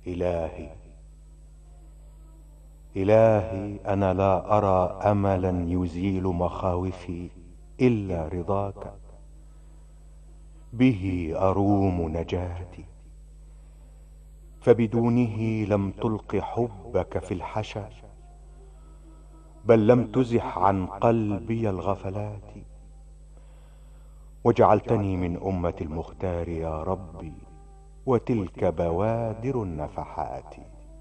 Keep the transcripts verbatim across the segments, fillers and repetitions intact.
إلهي إلهي أنا لا أرى أملا يزيل مخاوفي إلا رضاك، به أروم نجاتي، فبدونه لم تلق حبك في الحشا، بل لم تزح عن قلبي الغفلات، وجعلتني من أمة المختار يا ربي، وتلك بوادر النفحات.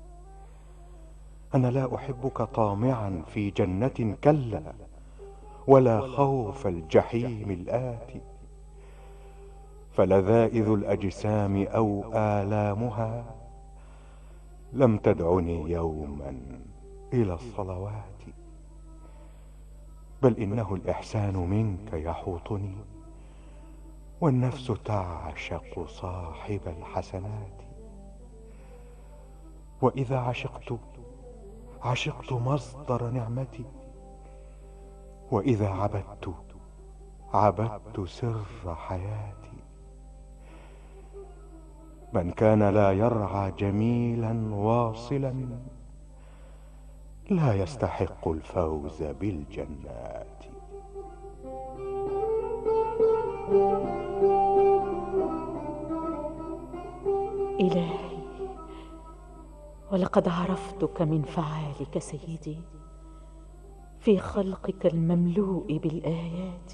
أنا لا أحبك طامعا في جنة كلا، ولا خوف الجحيم الآتي، فلذائذ الأجسام أو آلامها لم تدعني يوما إلى الصلوات، بل إنه الإحسان منك يحوطني، والنفس تعشق صاحب الحسنات. وإذا عشقت عشقت مصدر نعمتي، وإذا عبدت عبدت سر حياتي. من كان لا يرعى جميلا واصلا لا يستحق الفوز بالجنات. إلهي، ولقد عرفتك من فعالك سيدي في خلقك المملوء بالآيات،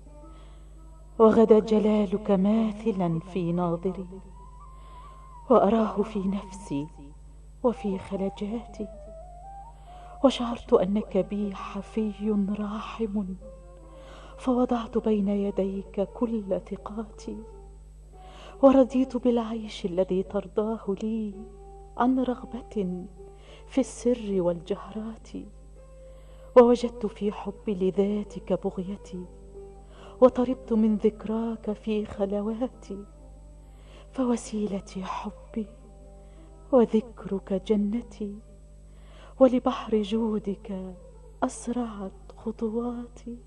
وغدا جلالك ماثلا في ناظري، وأراه في نفسي وفي خلجاتي، وشعرت أنك بي حفي راحم، فوضعت بين يديك كل ثقاتي، ورضيت بالعيش الذي ترضاه لي عن رغبة في السر والجهرات، ووجدت في حبي لذاتك بغيتي، وطربت من ذكراك في خلواتي، فوسيلتي حبي وذكرك جنتي، ولبحر جودك أسرعت خطواتي.